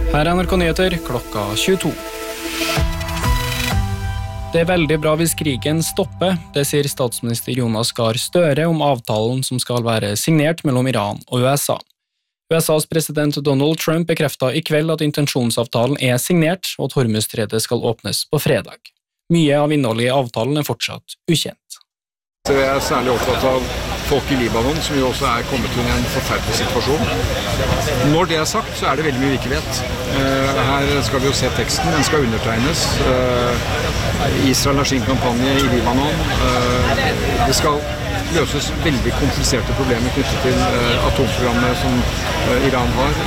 Her NRK Nyheter, klokka 22. Det veldig bra hvis krigen stopper, det sier statsminister Jonas Gahr Støre om avtalen som skal være signert mellom Iran og USA. USAs president Donald Trump bekreftet i kveld at intensjonsavtalen er signert, og at Hormuzstredet skal åpnes på fredag. Mye av innholdet i avtalen fortsatt ukjent. Jeg er særlig opptatt av folk i Libanon, som jo også kommet i en forferdelig situasjon. Når det sagt, så det veldig mye vi ikke vet. Her skal vi jo se teksten, den skal undertegnes. Israel har sin kampanje i Libanon. Det skal løses veldig kompliserte problemer knyttet til atomprogrammet som Iran har.